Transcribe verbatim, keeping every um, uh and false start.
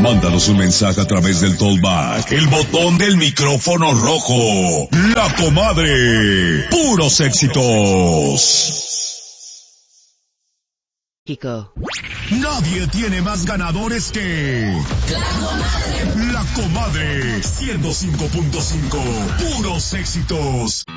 Mándanos un mensaje a través del Tollback, el botón del micrófono rojo. La Comadre. Puros éxitos. Kiko. Nadie tiene más ganadores que... La Comadre. La Comadre. ciento cinco punto cinco. Puros éxitos.